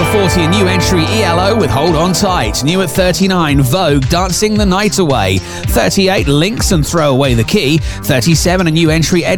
40, a new entry ELO with Hold On Tight. New at 39, Vogue, Dancing the Night Away. 38, Lynx and Throw Away the Key. 37, a new entry